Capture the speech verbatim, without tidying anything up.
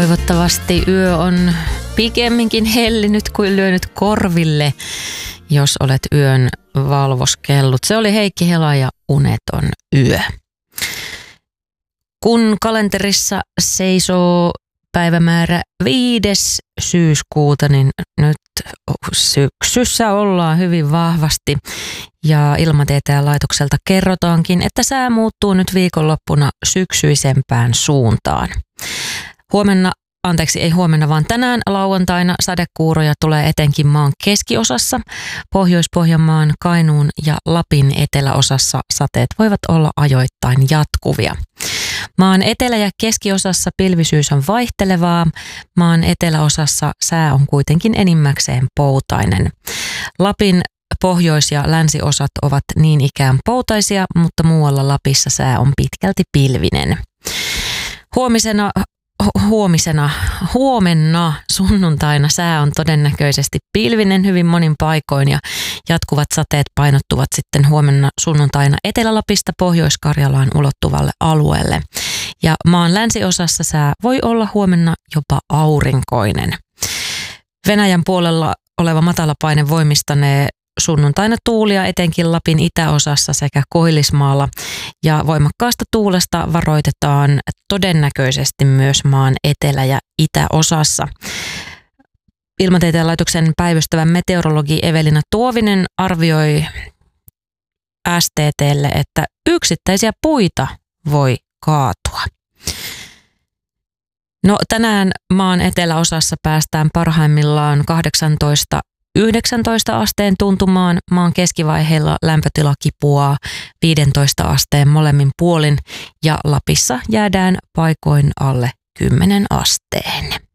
Toivottavasti yö on pikemminkin hellinyt kuin lyönyt korville, jos olet yön valvoskellut. Se oli Heikki Hela ja Uneton yö. Kun kalenterissa seisoo päivämäärä viides syyskuuta, niin nyt syksyssä ollaan hyvin vahvasti. Ja Ilmatieteen laitokselta kerrotaankin, että sää muuttuu nyt viikonloppuna syksyisempään suuntaan. Huomenna, anteeksi ei huomenna, vaan tänään lauantaina sadekuuroja tulee etenkin maan keskiosassa. Pohjois-Pohjanmaan, Kainuun ja Lapin eteläosassa sateet voivat olla ajoittain jatkuvia. Maan etelä- ja keskiosassa pilvisyys on vaihtelevaa. Maan eteläosassa sää on kuitenkin enimmäkseen poutainen. Lapin pohjois- ja länsiosat ovat niin ikään poutaisia, mutta muualla Lapissa sää on pitkälti pilvinen. Huomisena Huomisena, huomenna sunnuntaina sää on todennäköisesti pilvinen hyvin monin paikoin ja jatkuvat sateet painottuvat sitten huomenna sunnuntaina Etelä-Lapista Pohjois-Karjalaan ulottuvalle alueelle. Ja maan länsiosassa sää voi olla huomenna jopa aurinkoinen. Venäjän puolella oleva matalapaine voimistanee sunnuntaina tuulia etenkin Lapin itäosassa sekä Koillismaalla ja voimakkaasta tuulesta varoitetaan todennäköisesti myös maan etelä- ja itäosassa. Ilmatieteen laitoksen päivystävä meteorologi Evelina Tuovinen arvioi S T T:lle, että yksittäisiä puita voi kaatua. No tänään maan eteläosassa päästään parhaimmillaan kahdeksantoista yhdeksäntoista asteen tuntumaan. Maan keskivaiheilla lämpötila kipuaa viisitoista asteen molemmin puolin ja Lapissa jäädään paikoin alle kymmenen asteen.